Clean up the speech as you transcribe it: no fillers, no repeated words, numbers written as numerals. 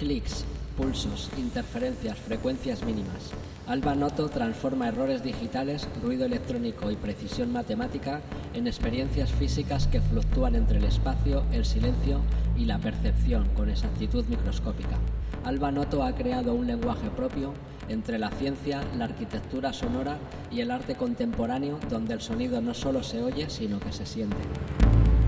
clics, pulsos, interferencias, frecuencias mínimas. Alba Noto transforma errores digitales, ruido electrónico y precisión matemática en experiencias físicas que fluctúan entre el espacio, el silencio y la percepción con exactitud microscópica. Alba Noto ha creado un lenguaje propio entre la ciencia, la arquitectura sonora y el arte contemporáneo, donde el sonido no solo se oye, sino que se siente.